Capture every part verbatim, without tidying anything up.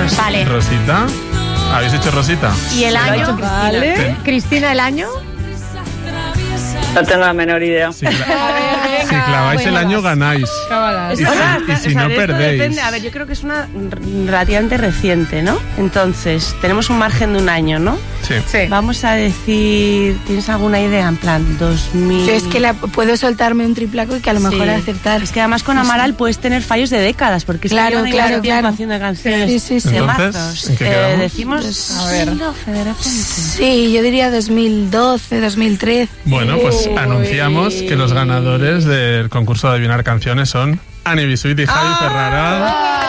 Rosita. Vale. Rosita. ¿Habéis hecho Rosita? ¿Y el año? Vale. Sí. Cristina, ¿el año? No tengo la menor idea. Si, cla- si claváis el año, ganáis. Cábalas. Y si, y si no, perdéis. Depende. A ver, yo creo que es una relativamente reciente, ¿no? Entonces, tenemos un margen de un año, ¿no? Sí. Sí. Vamos a decir, ¿tienes alguna idea? En plan, dos mil... Yo es que la, puedo soltarme un triplaco y que a lo mejor Sí. acertar. Es que además con Amaral puedes tener fallos de décadas, porque es Claro, que yo claro, tiempo claro. haciendo canciones Sí, sí, sí. de Entonces, mazos. ¿en qué Eh, quedamos? decimos A ver. dos mil doce de repente. Sí, yo diría dos mil doce, dos mil trece. Bueno, pues Uy. anunciamos que los ganadores del concurso de adivinar canciones son Ani Bisuit y Javi Ferrara.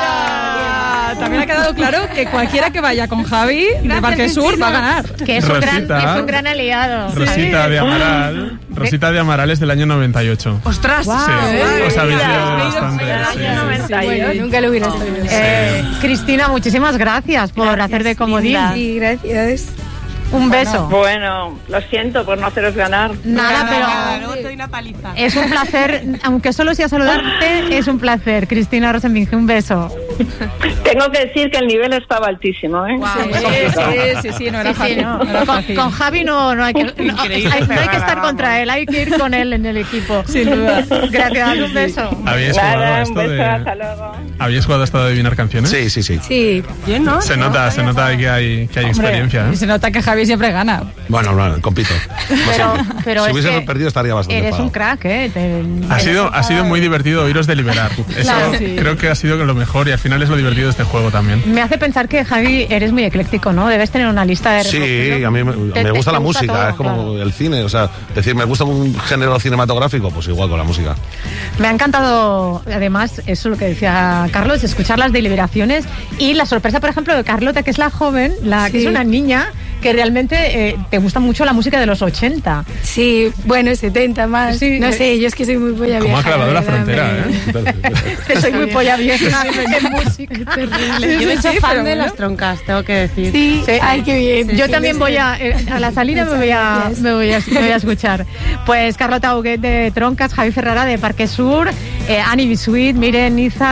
Ah, también ha quedado claro que cualquiera que vaya con Javi de Parque Sur va a ganar. Que es un, gran, Rosita. es un gran aliado. Rosita de Amaral. Rosita de Amaral es del año noventa y ocho. ¡Ostras! Guau. Sí, Eh, os habéis mira, liado me he bastante. ido sí, para sí, sí. Bueno, nunca lo hubiera sabido. Eh, Cristina, muchísimas gracias por Gracias, hacer de comodín. linda. Sí, gracias. Un beso. Bueno, lo siento por no haceros ganar. Nada, pero Luego te doy una paliza. es un placer, aunque solo sea saludarte, es un placer. Cristina Rosenbinge, un beso. Tengo que decir que el nivel estaba altísimo, ¿eh? Sí, sí, sí, sí, no era Sí, sí, fácil. no. no era Con, fácil. con Javi no, no hay que, no, Increíble, hay, no hay que Ferrara, estar contra vamos. él, hay que ir con él en el equipo. Sin duda. Gracias, un beso. ¿Habíais jugado a Nada, un esto beso, de... hasta luego. ¿Habíais jugado a esto de adivinar canciones? Sí, sí, sí. Sí, Yo no. Se no, nota, no, se no. nota que hay, que hay Hombre, experiencia. y ¿eh? se nota que Javi siempre gana. Bueno, no, compito. Pero, pero si es hubiese que perdido estaría bastante eres enfadado. un crack, ¿eh? Te- Ha sido, ha sido muy divertido oíros deliberar. Eso Claro, sí. creo que ha sido lo mejor y al final es lo divertido de este juego también. Me hace pensar que, Javi, eres muy ecléctico, ¿no? Debes tener una lista de Sí, reproducción. a mí me, Te- me te- gusta te la música, todo, es como claro. el cine, o sea, decir, me gusta un género cinematográfico, pues igual con la música. Me ha encantado, además, eso lo que decía Carlos, escuchar las deliberaciones y la sorpresa, por ejemplo, de Carlota, que es la joven, la que Sí. es una niña, que realmente eh, te gusta mucho la música de los ochenta. sí, bueno, setenta más. Sí. No sé, yo es que soy muy polla Cómo vieja. ha clavado la verdad, frontera, me- ¿eh? Que soy muy polla vieja en música. Terrible. Yo me he hecho Sí, fan pero de bueno. las troncas, tengo que decir. Sí, Sí. ay, qué bien. Yo Sí, también sí, voy sí. a, eh, a la salida me voy a, Gracias. me voy a, me voy a escuchar. Pues Carlota Huguet de Troncas, Javi Ferrara de Parque Sur, eh, Ani Bisuit, Miren Niza.